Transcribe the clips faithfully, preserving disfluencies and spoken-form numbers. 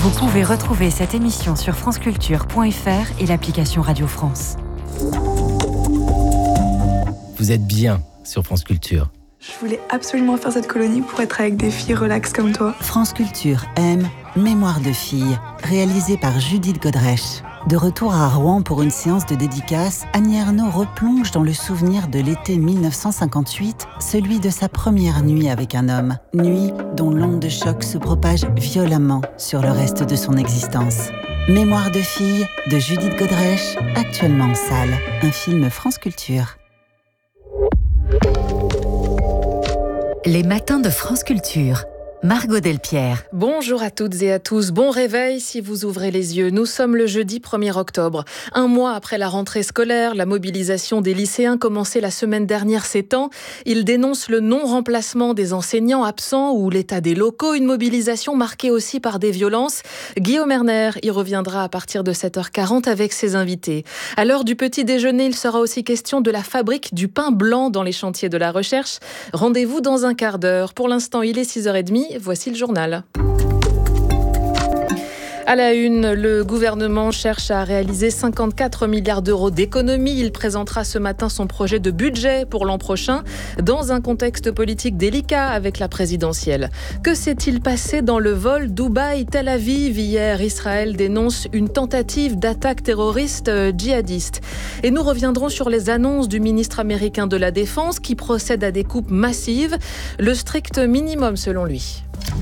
Vous pouvez retrouver cette émission sur franceculture point f r et l'application Radio France. Vous êtes bien sur France Culture. Je voulais absolument faire cette colonie pour être avec des filles relax comme toi. France Culture aime Mémoire de filles, réalisée par Judith Godrèche. De retour à Rouen pour une séance de dédicace, Annie Ernaux replonge dans le souvenir de l'été mille neuf cent cinquante-huit, celui de sa première nuit avec un homme. Nuit dont l'onde de choc se propage violemment sur le reste de son existence. Mémoire de filles de Judith Godrèche, actuellement en salle. Un film France Culture. Les matins de France Culture. Margot Delpierre. Bonjour à toutes et à tous. Bon réveil si vous ouvrez les yeux. Nous sommes le jeudi premier octobre. Un mois après la rentrée scolaire, la mobilisation des lycéens commencée la semaine dernière s'étend. Ils dénoncent le non-remplacement des enseignants absents ou l'état des locaux. Une mobilisation marquée aussi par des violences. Guillaume Erner y reviendra à partir de sept heures quarante avec ses invités. À l'heure du petit déjeuner, il sera aussi question de la fabrique du pain blanc dans les chantiers de la recherche. Rendez-vous dans un quart d'heure. Pour l'instant, il est six heures trente. Voici le journal. À la une, le gouvernement cherche à réaliser cinquante-quatre milliards d'euros d'économies. Il présentera ce matin son projet de budget pour l'an prochain dans un contexte politique délicat avec la présidentielle. Que s'est-il passé dans le vol Dubaï-Tel Aviv hier? Israël dénonce une tentative d'attaque terroriste djihadiste. Et nous reviendrons sur les annonces du ministre américain de la Défense qui procède à des coupes massives, le strict minimum selon lui.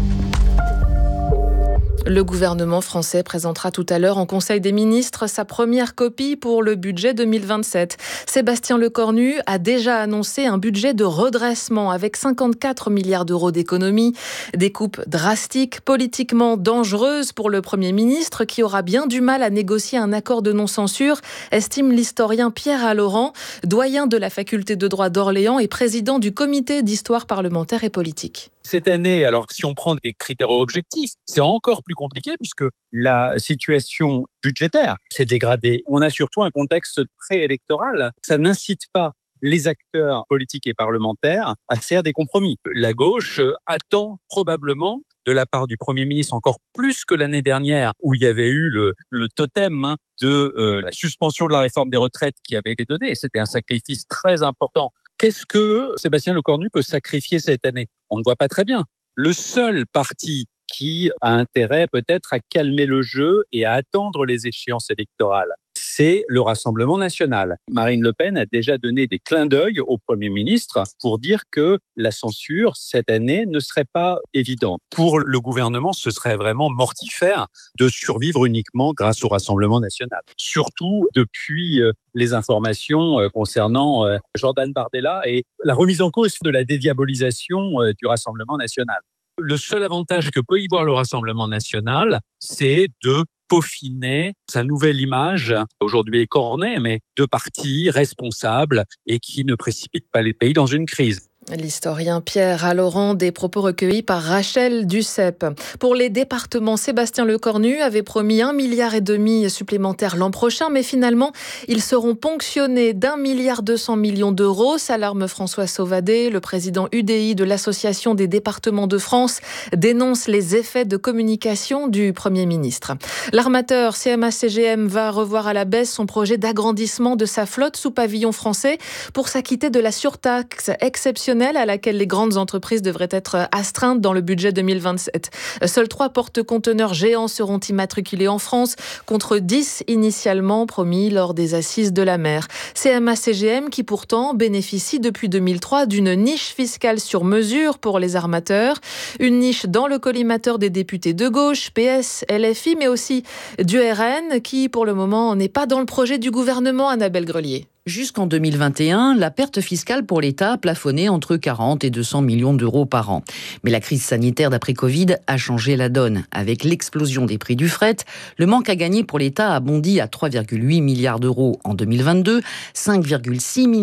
Le gouvernement français présentera tout à l'heure en Conseil des ministres sa première copie pour le budget deux mille vingt-sept. Sébastien Lecornu a déjà annoncé un budget de redressement avec cinquante-quatre milliards d'euros d'économies. Des coupes drastiques, politiquement dangereuses pour le Premier ministre qui aura bien du mal à négocier un accord de non-censure, estime l'historien Pierre Halloran, doyen de la faculté de droit d'Orléans et président du comité d'histoire parlementaire et politique. Cette année, alors si on prend des critères objectifs, c'est encore plus compliqué puisque la situation budgétaire s'est dégradée. On a surtout un contexte préélectoral. Ça n'incite pas les acteurs politiques et parlementaires à faire des compromis. La gauche attend probablement de la part du Premier ministre, encore plus que l'année dernière, où il y avait eu le, le totem hein, de euh, la suspension de la réforme des retraites qui avait été donnée. C'était un sacrifice très important. Qu'est-ce que Sébastien Lecornu peut sacrifier cette année? On ne voit pas très bien. Le seul parti qui a intérêt peut-être à calmer le jeu et à attendre les échéances électorales, c'est le Rassemblement national. Marine Le Pen a déjà donné des clins d'œil au Premier ministre pour dire que la censure, cette année, ne serait pas évidente. Pour le gouvernement, ce serait vraiment mortifère de survivre uniquement grâce au Rassemblement national. Surtout depuis les informations concernant Jordan Bardella et la remise en cause de la dédiabolisation du Rassemblement national. Le seul avantage que peut y voir le Rassemblement national, c'est de peaufiner sa nouvelle image, aujourd'hui écornée, mais de parti responsable et qui ne précipite pas les pays dans une crise. L'historien Pierre Halloran, des propos recueillis par Rachel Duceppe. Pour les départements, Sébastien Lecornu avait promis un milliard et demi supplémentaire l'an prochain, mais finalement, ils seront ponctionnés d'un milliard deux cents millions d'euros. S'alarme François Sauvadet, le président U D I de l'Association des départements de France, dénonce les effets de communication du Premier ministre. L'armateur C M A C G M va revoir à la baisse son projet d'agrandissement de sa flotte sous pavillon français pour s'acquitter de la surtaxe exceptionnelle à laquelle les grandes entreprises devraient être astreintes dans le budget deux mille vingt-sept. Seuls trois porte-conteneurs géants seront immatriculés en France, contre dix initialement promis lors des assises de la mer. C M A C G M qui pourtant bénéficie depuis deux mille trois d'une niche fiscale sur mesure pour les armateurs. Une niche dans le collimateur des députés de gauche, P S, L F I, mais aussi du R N qui pour le moment n'est pas dans le projet du gouvernement, Annabelle Grelier. Jusqu'en deux mille vingt et un, la perte fiscale pour l'État plafonnait entre quarante et deux cents millions d'euros par an. Mais la crise sanitaire d'après-Covid a changé la donne. Avec l'explosion des prix du fret, le manque à gagner pour l'État a bondi à trois virgule huit milliards d'euros en deux mille vingt-deux, cinq virgule six milliards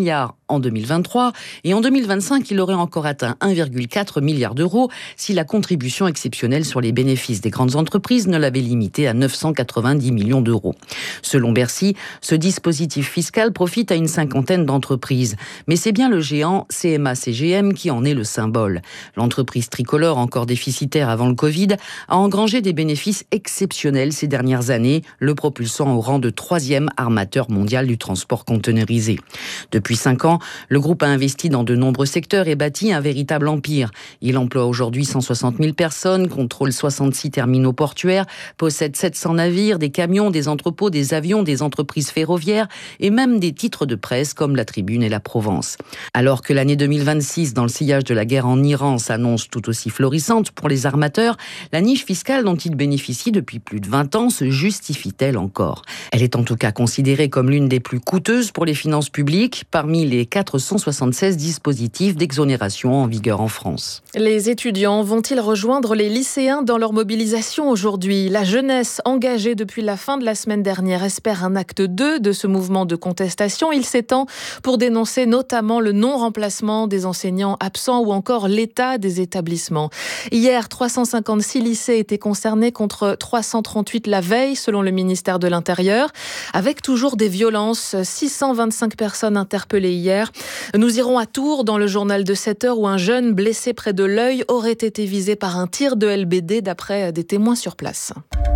en deux mille vingt-trois et en deux mille vingt-cinq, il aurait encore atteint un virgule quatre milliard d'euros si la contribution exceptionnelle sur les bénéfices des grandes entreprises ne l'avait limité à neuf cent quatre-vingt-dix millions d'euros. Selon Bercy, ce dispositif fiscal profite à une cinquantaine d'entreprises. Mais c'est bien le géant C M A C G M qui en est le symbole. L'entreprise tricolore, encore déficitaire avant le Covid, a engrangé des bénéfices exceptionnels ces dernières années, le propulsant au rang de troisième armateur mondial du transport conteneurisé. Depuis cinq ans, le groupe a investi dans de nombreux secteurs et bâti un véritable empire. Il emploie aujourd'hui cent soixante mille personnes, contrôle soixante-six terminaux portuaires, possède sept cents navires, des camions, des entrepôts, des avions, des entreprises ferroviaires et même des titres de presse comme La Tribune et La Provence. Alors que l'année deux mille vingt-six, dans le sillage de la guerre en Iran, s'annonce tout aussi florissante pour les armateurs, la niche fiscale dont ils bénéficient depuis plus de vingt ans se justifie-t-elle encore ? Elle est en tout cas considérée comme l'une des plus coûteuses pour les finances publiques parmi les quatre cent soixante-seize dispositifs d'exonération en vigueur en France. Les étudiants vont-ils rejoindre les lycéens dans leur mobilisation aujourd'hui ? La jeunesse, engagée depuis la fin de la semaine dernière, espère un acte deux de ce mouvement de contestation. Il s'étend pour dénoncer notamment le non-remplacement des enseignants absents ou encore l'état des établissements. Hier, trois cent cinquante-six lycées étaient concernés contre trois cent trente-huit la veille, selon le ministère de l'Intérieur, avec toujours des violences. six cent vingt-cinq personnes interpellées hier. Nous irons à Tours, dans le journal de sept heures, où un jeune blessé près de l'œil aurait été visé par un tir de L B D, d'après des témoins sur place.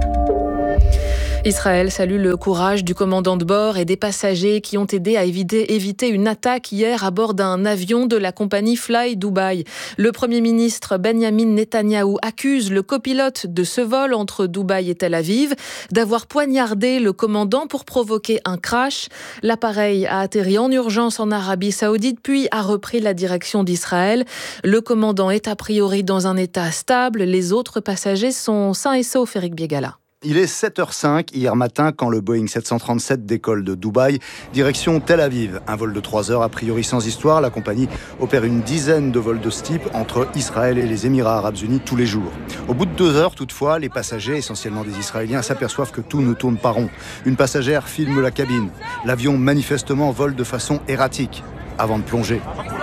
Israël salue le courage du commandant de bord et des passagers qui ont aidé à éviter, éviter une attaque hier à bord d'un avion de la compagnie Fly Dubai. Le Premier ministre Benjamin Netanyahou accuse le copilote de ce vol entre Dubaï et Tel Aviv d'avoir poignardé le commandant pour provoquer un crash. L'appareil a atterri en urgence en Arabie Saoudite puis a repris la direction d'Israël. Le commandant est a priori dans un état stable. Les autres passagers sont sains et saufs, Eric Biegala. Il est sept heures cinq hier matin quand le Boeing sept cent trente-sept décolle de Dubaï, direction Tel Aviv. Un vol de trois heures, a priori sans histoire. La compagnie opère une dizaine de vols de ce type entre Israël et les Émirats Arabes Unis tous les jours. Au bout de deux heures, toutefois, les passagers, essentiellement des Israéliens, s'aperçoivent que tout ne tourne pas rond. Une passagère filme la cabine. L'avion, manifestement, vole de façon erratique avant de plonger.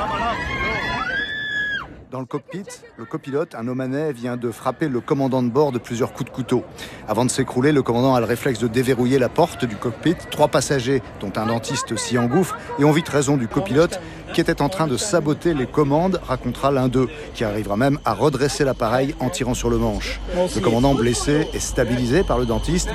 Dans le cockpit, le copilote, un Omanais, vient de frapper le commandant de bord de plusieurs coups de couteau. Avant de s'écrouler, le commandant a le réflexe de déverrouiller la porte du cockpit. Trois passagers, dont un dentiste, s'y engouffrent et ont vite raison du copilote qui était en train de saboter les commandes, racontera l'un d'eux, qui arrivera même à redresser l'appareil en tirant sur le manche. Le commandant blessé est stabilisé par le dentiste.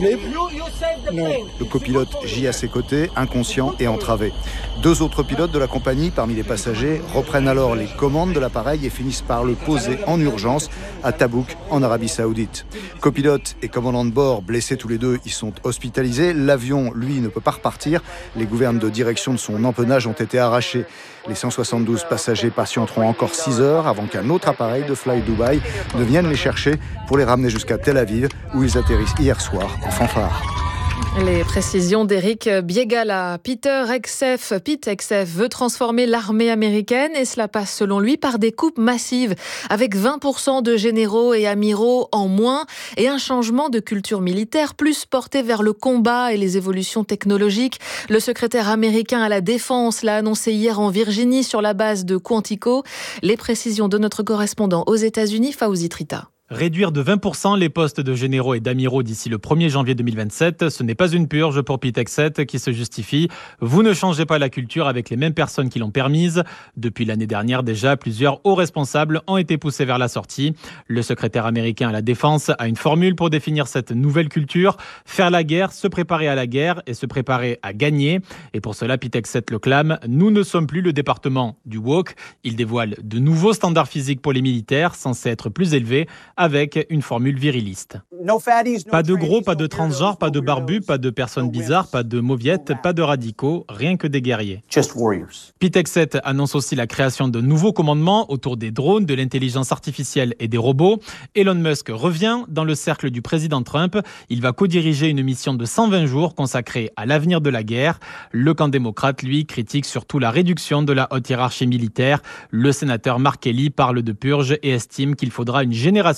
Le copilote gît à ses côtés, inconscient et entravé. Deux autres pilotes de la compagnie, parmi les passagers, reprennent alors les commandes de l'appareil et finissent par le poser en urgence à Tabouk, en Arabie Saoudite. Copilote et commandant de bord, blessés tous les deux, ils sont hospitalisés. L'avion, lui, ne peut pas repartir. Les gouvernes de direction de son empennage ont été arrachées. Les cent soixante-douze passagers patienteront encore six heures avant qu'un autre appareil de Fly Dubai ne vienne les chercher pour les ramener jusqu'à Tel Aviv, où ils atterrissent hier soir en fanfare. Les précisions d'Éric Biegala. Peter Hegseth, Pete Hegseth veut transformer l'armée américaine et cela passe selon lui par des coupes massives avec vingt pour cent de généraux et amiraux en moins et un changement de culture militaire plus porté vers le combat et les évolutions technologiques. Le secrétaire américain à la défense l'a annoncé hier en Virginie sur la base de Quantico. Les précisions de notre correspondant aux États-Unis, Fawzi Trita. Réduire de vingt pour cent les postes de généraux et d'amiraux d'ici le premier janvier deux mille vingt-sept, ce n'est pas une purge pour Pete Hegseth qui se justifie. Vous ne changez pas la culture avec les mêmes personnes qui l'ont permise. Depuis l'année dernière déjà, plusieurs hauts responsables ont été poussés vers la sortie. Le secrétaire américain à la défense a une formule pour définir cette nouvelle culture. Faire la guerre, se préparer à la guerre et se préparer à gagner. Et pour cela, Pete Hegseth le clame. Nous ne sommes plus le département du woke. Il dévoile de nouveaux standards physiques pour les militaires, censés être plus élevés, avec une formule viriliste. Pas de gros, pas de transgenres, pas de barbus, pas de personnes bizarres, pas de mauviettes, pas de radicaux, rien que des guerriers. Pete Hegseth annonce aussi la création de nouveaux commandements autour des drones, de l'intelligence artificielle et des robots. Elon Musk revient dans le cercle du président Trump. Il va co-diriger une mission de cent vingt jours consacrée à l'avenir de la guerre. Le camp démocrate, lui, critique surtout la réduction de la haute hiérarchie militaire. Le sénateur Mark Kelly parle de purge et estime qu'il faudra une génération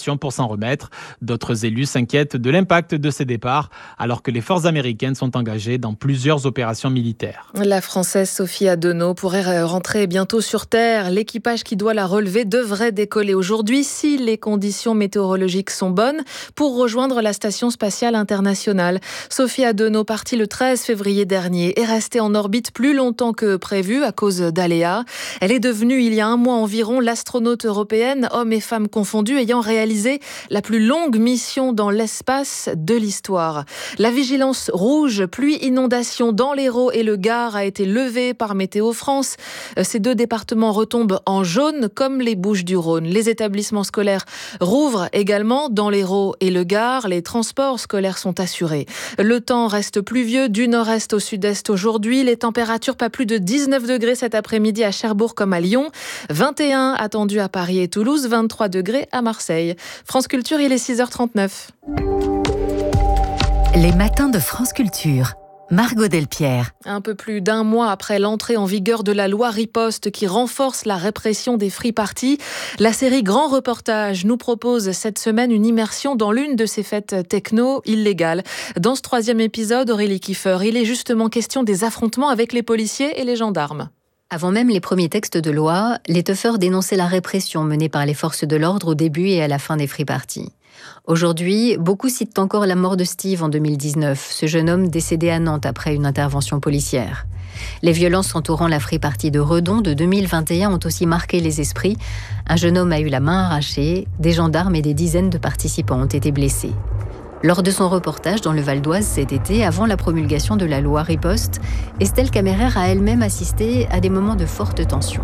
opération pour s'en remettre. D'autres élus s'inquiètent de l'impact de ces départs, alors que les forces américaines sont engagées dans plusieurs opérations militaires. La Française Sophie Adenau pourrait rentrer bientôt sur Terre. L'équipage qui doit la relever devrait décoller aujourd'hui si les conditions météorologiques sont bonnes pour rejoindre la Station spatiale internationale. Sophie Adenau, partie le treize février dernier, est restée en orbite plus longtemps que prévu à cause d'aléas. Elle est devenue il y a un mois environ l'astronaute européenne, hommes et femmes confondus, ayant réalisé la plus longue mission dans l'espace de l'histoire. La vigilance rouge, pluie, inondation dans l'Hérault et le Gard a été levée par Météo France. Ces deux départements retombent en jaune comme les Bouches-du-Rhône. Les établissements scolaires rouvrent également dans l'Hérault et le Gard. Les transports scolaires sont assurés. Le temps reste pluvieux du nord-est au sud-est aujourd'hui. Les températures pas plus de dix-neuf degrés cet après-midi à Cherbourg comme à Lyon. vingt et un attendus à Paris et Toulouse. vingt-trois degrés à Marseille. France Culture, il est six heures trente-neuf. Les matins de France Culture. Margot Delpierre. Un peu plus d'un mois après l'entrée en vigueur de la loi Riposte qui renforce la répression des free parties, la série Grand Reportage nous propose cette semaine une immersion dans l'une de ces fêtes techno illégales. Dans ce troisième épisode, Aurélie Kiefer, il est justement question des affrontements avec les policiers et les gendarmes. Avant même les premiers textes de loi, les teufeurs dénonçaient la répression menée par les forces de l'ordre au début et à la fin des free parties. Aujourd'hui, beaucoup citent encore la mort de Steve en deux mille dix-neuf, ce jeune homme décédé à Nantes après une intervention policière. Les violences entourant la free party de Redon de deux mille vingt et un ont aussi marqué les esprits. Un jeune homme a eu la main arrachée, des gendarmes et des dizaines de participants ont été blessés. Lors de son reportage dans le Val d'Oise cet été, avant la promulgation de la loi Riposte, Estelle Camérer a elle-même assisté à des moments de forte tension.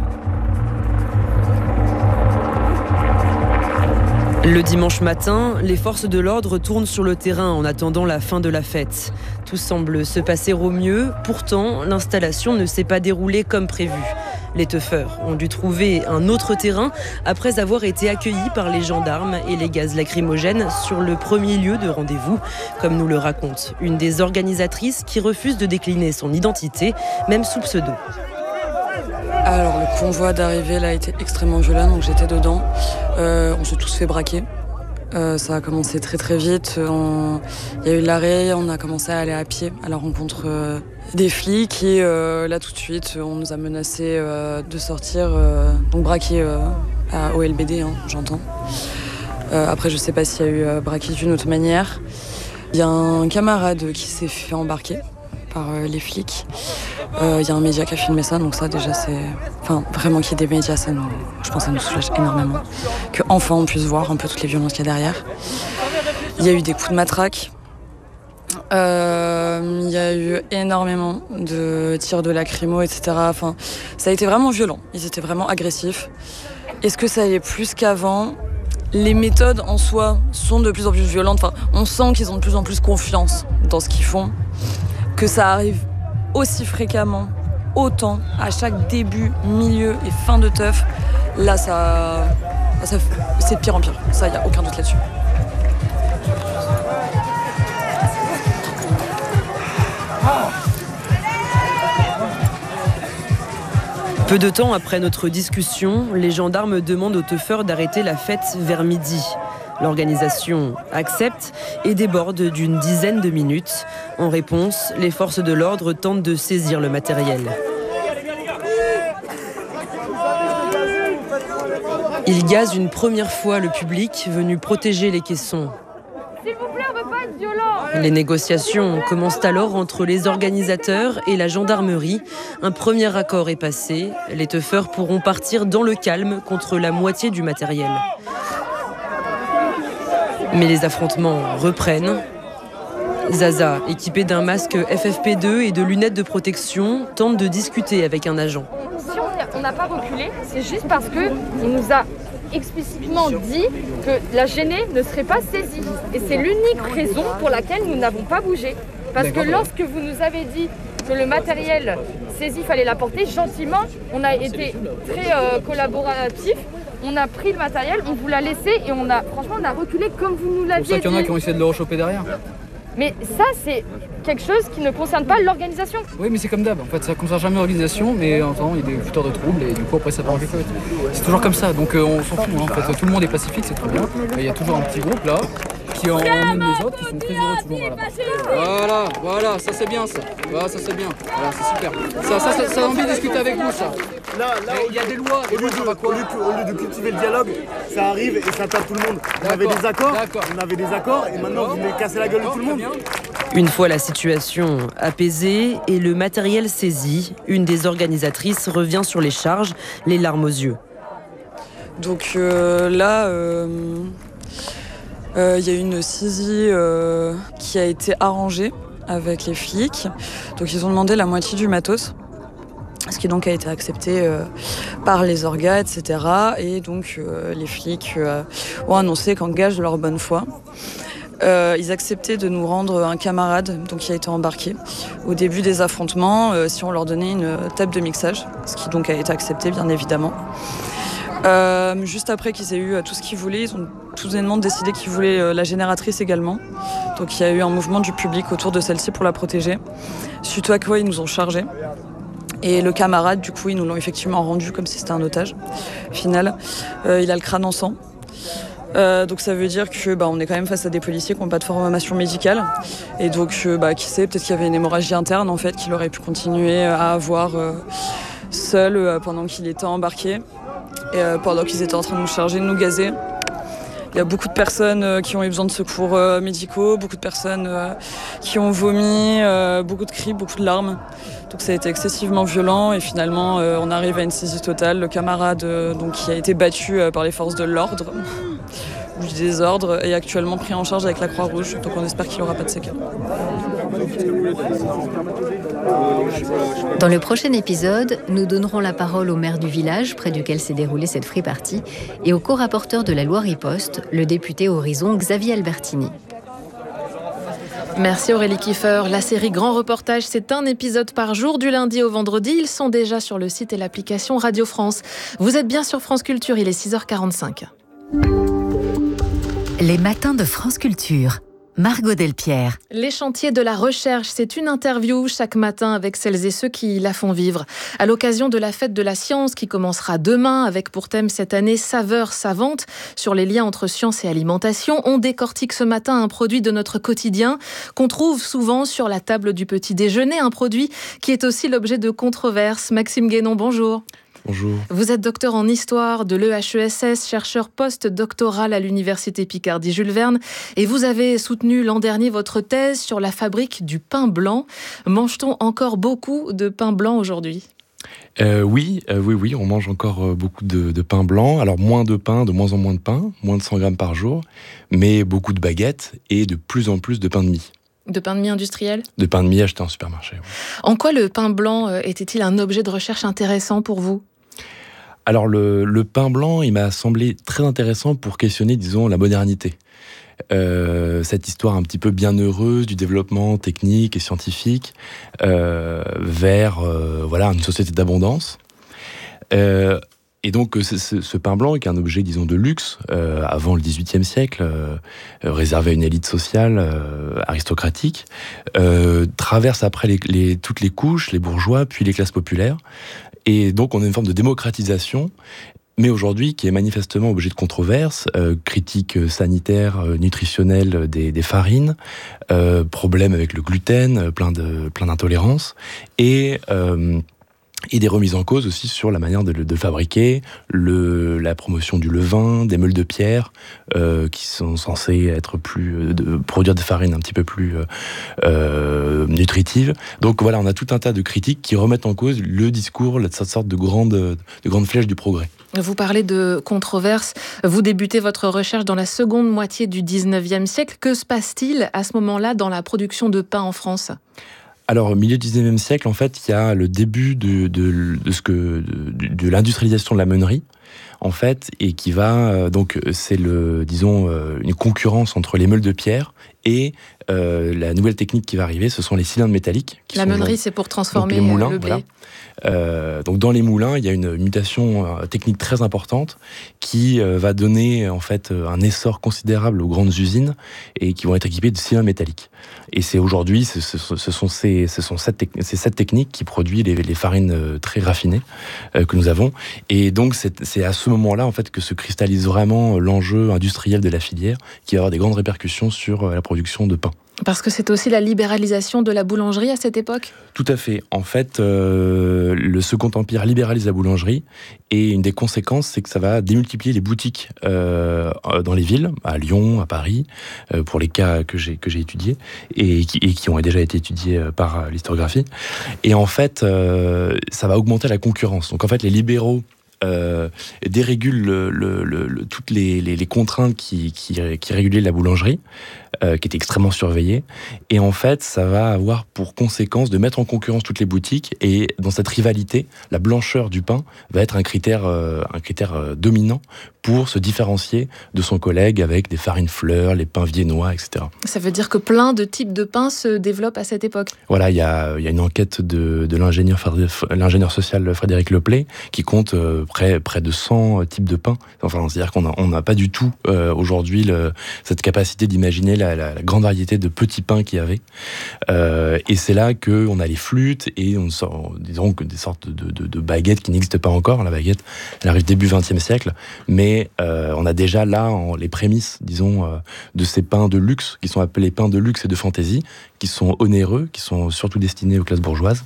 Le dimanche matin, les forces de l'ordre tournent sur le terrain en attendant la fin de la fête. Tout semble se passer au mieux, pourtant l'installation ne s'est pas déroulée comme prévu. Les teufeurs ont dû trouver un autre terrain après avoir été accueillis par les gendarmes et les gaz lacrymogènes sur le premier lieu de rendez-vous, comme nous le raconte une des organisatrices qui refuse de décliner son identité, même sous pseudo. Alors le convoi d'arrivée là a été extrêmement violent, donc j'étais dedans. Euh, on s'est tous fait braquer. Euh, ça a commencé très très vite. On... Il y a eu l'arrêt, on a commencé à aller à pied à la rencontre euh, des flics et euh, là tout de suite on nous a menacé euh, de sortir, euh, donc braquer euh, à, au L B D, hein, j'entends. Euh, après je sais pas s'il y a eu euh, braqué d'une autre manière. Il y a un camarade qui s'est fait embarquer par euh, les flics. Il euh, y a un média qui a filmé ça, donc ça déjà c'est... Enfin, vraiment qu'il y ait des médias, ça nous... je pense que ça nous soulage énormément. Qu'enfin on puisse voir un peu toutes les violences qu'il y a derrière. Il y a eu des coups de matraque. Il euh, y a eu énormément de tirs de lacrymo, et cetera. Enfin, ça a été vraiment violent. Ils étaient vraiment agressifs. Est-ce que ça allait plus qu'avant ? Les méthodes en soi sont de plus en plus violentes. Enfin, on sent qu'ils ont de plus en plus confiance dans ce qu'ils font. Que ça arrive aussi fréquemment, autant, à chaque début, milieu et fin de teuf, là, ça, ça c'est de pire en pire. Ça, il n'y a aucun doute là-dessus. Peu de temps après notre discussion, les gendarmes demandent aux teufeurs d'arrêter la fête vers midi. L'organisation accepte et déborde d'une dizaine de minutes. En réponse, les forces de l'ordre tentent de saisir le matériel. Ils gazent une première fois le public venu protéger les caissons. S'il vous plaît, on veut pas être violent. Les négociations commencent alors entre les organisateurs et la gendarmerie. Un premier accord est passé. Les teufeurs pourront partir dans le calme contre la moitié du matériel. Mais les affrontements reprennent. Zaza, équipé d'un masque F F P deux et de lunettes de protection, tente de discuter avec un agent. Si on n'a pas reculé, c'est juste parce qu'il nous a explicitement dit que la gênée ne serait pas saisie. Et c'est l'unique raison pour laquelle nous n'avons pas bougé. Parce que lorsque vous nous avez dit que le matériel saisi, il fallait l'apporter gentiment, on a été très euh, collaboratifs. On a pris le matériel, on vous l'a laissé et on a, franchement, on a reculé comme vous nous l'aviez dit. C'est pour ça qu'il y en a qui ont essayé de le rechoper derrière. Mais ça, c'est quelque chose qui ne concerne pas l'organisation. Oui, mais c'est comme d'hab. En fait, ça ne concerne jamais l'organisation, mais en temps, il y a des fouteurs de troubles et du coup, après, ça part en cacahuète. C'est toujours comme ça. Donc, euh, on s'en fout. Hein, en fait, tout le monde est pacifique, c'est très bien. Il y a toujours un petit groupe là qui emmène les autres, qui sont très heureux toujours. Voilà, voilà, voilà, ça c'est bien ça. Voilà, ça c'est bien. Voilà, c'est super. Ça, ça, ça, ça a envie de discuter avec vous, ça. Là, là, il y a des lois. Des au, lieu lois de, quoi au, lieu, au lieu de cultiver le dialogue, ça arrive et ça tape tout le monde. On avait des accords, on avait des accords et maintenant vous voulez casser la gueule de tout le monde. Une fois la situation apaisée et le matériel saisi, une des organisatrices revient sur les charges, les larmes aux yeux. Donc euh, là, il euh, euh, y a une saisie euh, qui a été arrangée avec les flics. Donc ils ont demandé la moitié du matos, ce qui donc a été accepté euh, par les orgas, et cetera. Et donc euh, les flics euh, ont annoncé qu'en gage de leur bonne foi, Euh, ils acceptaient de nous rendre un camarade donc, qui a été embarqué au début des affrontements euh, si on leur donnait une table de mixage, ce qui donc a été accepté bien évidemment. Euh, juste après qu'ils aient eu tout ce qu'ils voulaient, ils ont tout bonnement décidé qu'ils voulaient euh, la génératrice également. Donc il y a eu un mouvement du public autour de celle-ci pour la protéger. Suite à quoi ils nous ont chargés. Et le camarade, du coup, ils nous l'ont effectivement rendu comme si c'était un otage. Au final, euh, il a le crâne en sang. Euh, donc ça veut dire que bah, on est quand même face à des policiers qui n'ont pas de formation médicale et donc euh, bah, qui sait, peut-être qu'il y avait une hémorragie interne en fait qu'il aurait pu continuer à avoir euh, seul euh, pendant qu'il était embarqué et euh, pendant qu'ils étaient en train de nous charger, de nous gazer. Il y a beaucoup de personnes euh, qui ont eu besoin de secours euh, médicaux, beaucoup de personnes euh, qui ont vomi, euh, beaucoup de cris, beaucoup de larmes. Donc ça a été excessivement violent et finalement euh, on arrive à une saisie totale. Le camarade euh, donc, qui a été battu euh, par les forces de l'ordre du désordre est actuellement pris en charge avec la Croix-Rouge. Donc on espère qu'il n'aura pas de séquelles. Dans le prochain épisode, nous donnerons la parole au maire du village près duquel s'est déroulée cette free party et au co-rapporteur de la loi Riposte, le député Horizon Xavier Albertini. Merci Aurélie Kiefer. La série Grand Reportage, c'est un épisode par jour du lundi au vendredi. Ils sont déjà sur le site et l'application Radio France. Vous êtes bien sur France Culture, il est six heures quarante-cinq. Les matins de France Culture. Margot Delpierre. Les chantiers de la recherche, c'est une interview chaque matin avec celles et ceux qui la font vivre. À l'occasion de la fête de la science qui commencera demain avec pour thème cette année Saveurs savantes sur les liens entre science et alimentation, on décortique ce matin un produit de notre quotidien qu'on trouve souvent sur la table du petit déjeuner, un produit qui est aussi l'objet de controverses. Maxime Guénon, bonjour. Bonjour. Vous êtes docteur en histoire de l'E H E S S, chercheur post-doctoral à l'université Picardie-Jules Verne et vous avez soutenu l'an dernier votre thèse sur la fabrique du pain blanc. Mange-t-on encore beaucoup de pain blanc aujourd'hui ? Euh, oui, euh, oui, oui, on mange encore euh, beaucoup de, de pain blanc. Alors moins de pain, de moins en moins de pain, moins de cent grammes par jour, mais beaucoup de baguettes et de plus en plus de pain de mie. De pain de mie industriel ? De pain de mie acheté en supermarché. Oui. En quoi le pain blanc euh, était-il un objet de recherche intéressant pour vous ? Alors le, le pain blanc, il m'a semblé très intéressant pour questionner, disons, la modernité. Euh, cette histoire un petit peu bienheureuse du développement technique et scientifique euh, vers euh, voilà, une société d'abondance. Euh, et donc ce, ce, ce pain blanc, qui est un objet, disons, de luxe, euh, avant le dix-huitième siècle, euh, réservé à une élite sociale euh, aristocratique, euh, traverse après les, les, toutes les couches, les bourgeois, puis les classes populaires. Et donc on a une forme de démocratisation, mais aujourd'hui qui est manifestement objet de controverses, euh, critiques sanitaires, euh, nutritionnelles des, des farines, euh, problèmes avec le gluten, plein de plein d'intolérances, et euh, et des remises en cause aussi sur la manière de, de fabriquer, le, la promotion du levain, des meules de pierre, euh, qui sont censés être plus, de, produire des farines un petit peu plus euh, euh, nutritives. Donc voilà, on a tout un tas de critiques qui remettent en cause le discours, cette sorte de grande, de grande flèche du progrès. Vous parlez de controverses. Vous débutez votre recherche dans la seconde moitié du dix-neuvième siècle. Que se passe-t-il à ce moment-là dans la production de pain en France ? Alors, au milieu du dix-neuvième siècle, en fait, il y a le début de, de, de, ce que, de, de l'industrialisation de la meunerie, en fait, et qui va euh, donc c'est le disons euh, une concurrence entre les meules de pierre et euh, la nouvelle technique qui va arriver, ce sont les cylindres métalliques. Qui la sont meulerie, genre, c'est pour transformer les moulins, le blé. voilà. Euh, donc dans les moulins, il y a une mutation euh, technique très importante qui euh, va donner en fait euh, un essor considérable aux grandes usines et qui vont être équipées de cylindres métalliques. Et c'est aujourd'hui, ce, ce, ce sont, ces, ce sont cette, c'est cette technique qui produit les, les farines euh, très raffinées euh, que nous avons. Et donc c'est, c'est à ce moment-là en fait que se cristallise vraiment l'enjeu industriel de la filière, qui va avoir des grandes répercussions sur euh, la production de pain. Parce que c'est aussi la libéralisation de la boulangerie à cette époque ? Tout à fait. En fait, euh, le Second Empire libéralise la boulangerie et une des conséquences, c'est que ça va démultiplier les boutiques euh, dans les villes, à Lyon, à Paris, euh, pour les cas que j'ai, que j'ai étudiés et qui, et qui ont déjà été étudiés par l'historiographie. Et en fait, euh, ça va augmenter la concurrence. Donc en fait, les libéraux Euh, dérégule le, le, le, le, toutes les, les, les contraintes qui, qui, qui régulaient la boulangerie, euh, qui était extrêmement surveillée. Et en fait, ça va avoir pour conséquence de mettre en concurrence toutes les boutiques. Et dans cette rivalité, la blancheur du pain va être un critère, euh, un critère euh, dominant pour se différencier de son collègue avec des farines fleurs, les pains viennois, et cetera. Ça veut dire que plein de types de pains se développent à cette époque. Voilà, il y a, y a une enquête de, de l'ingénieur, l'ingénieur social Frédéric Leplay qui compte euh, près, près de cent types de pains. Enfin, c'est-à-dire qu'on n'a on n'a pas du tout euh, aujourd'hui le, cette capacité d'imaginer la, la, la grande variété de petits pains qu'il y avait. Euh, et c'est là qu'on a les flûtes et on sort, disons que des sortes de, de, de baguettes qui n'existent pas encore. La baguette, elle arrive début vingtième siècle, mais Euh, on a déjà là en, les prémices, disons, euh, de ces pains de luxe, qui sont appelés pains de luxe et de fantaisie, qui sont onéreux, qui sont surtout destinés aux classes bourgeoises.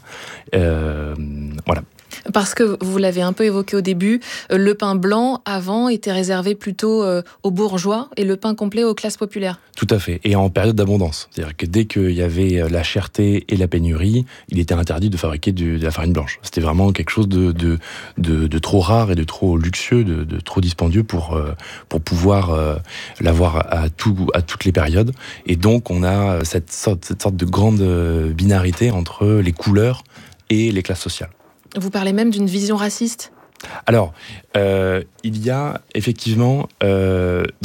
Euh, voilà. Parce que vous l'avez un peu évoqué au début, le pain blanc, avant, était réservé plutôt aux bourgeois et le pain complet aux classes populaires. Tout à fait, et en période d'abondance. C'est-à-dire que dès qu'il y avait la cherté et la pénurie, il était interdit de fabriquer du, de la farine blanche. C'était vraiment quelque chose de, de, de, de trop rare et de trop luxueux, de, de trop dispendieux pour, pour pouvoir l'avoir à, tout, à toutes les périodes. Et donc, on a cette sorte, cette sorte de grande binarité entre les couleurs et les classes sociales. Vous parlez même d'une vision raciste ? Alors, euh, il y a effectivement... Euh,